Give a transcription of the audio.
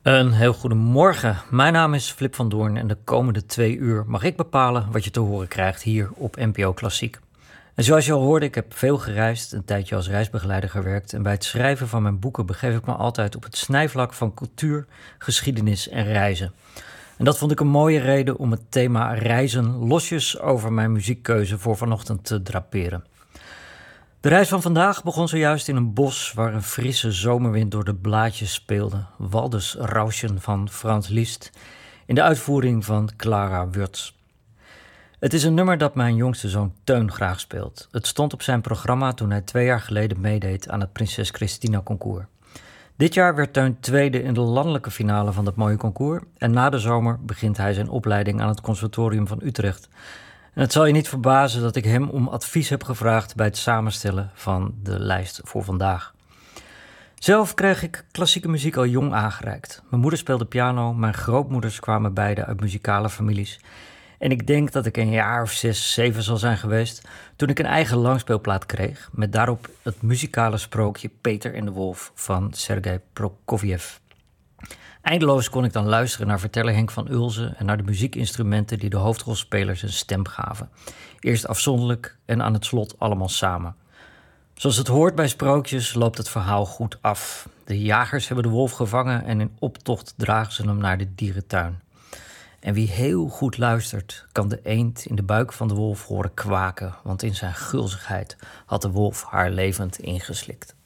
Een heel goedemorgen. Mijn naam is Flip van Doorn en de komende 2 uur mag ik bepalen wat je te horen krijgt hier op NPO Klassiek. En zoals je al hoorde, ik heb veel gereisd, een tijdje als reisbegeleider gewerkt en bij het schrijven van mijn boeken begeef ik me altijd op het snijvlak van cultuur, geschiedenis en reizen. En dat vond ik een mooie reden om het thema reizen losjes over mijn muziekkeuze voor vanochtend te draperen. De reis van vandaag begon zojuist in een bos waar een frisse zomerwind door de blaadjes speelde. Waldesrauschen van Franz Liszt in de uitvoering van Clara Wurtz. Het is een nummer dat mijn jongste zoon Teun graag speelt. Het stond op zijn programma toen hij 2 jaar geleden meedeed aan het Prinses Christina concours. Dit jaar werd Teun tweede in de landelijke finale van dat mooie concours en na de zomer begint hij zijn opleiding aan het Conservatorium van Utrecht. En het zal je niet verbazen dat ik hem om advies heb gevraagd bij het samenstellen van de lijst voor vandaag. Zelf kreeg ik klassieke muziek al jong aangereikt. Mijn moeder speelde piano, mijn grootmoeders kwamen beide uit muzikale families. En ik denk dat ik een jaar of 6, 7 zal zijn geweest toen ik een eigen langspeelplaat kreeg, met daarop het muzikale sprookje Peter en de Wolf van Sergei Prokofjev. Eindeloos kon ik dan luisteren naar verteller Henk van Ulzen en naar de muziekinstrumenten die de hoofdrolspelers een stem gaven. Eerst afzonderlijk en aan het slot allemaal samen. Zoals het hoort bij sprookjes loopt het verhaal goed af. De jagers hebben de wolf gevangen en in optocht dragen ze hem naar de dierentuin. En wie heel goed luistert, kan de eend in de buik van de wolf horen kwaken, want in zijn gulzigheid had de wolf haar levend ingeslikt.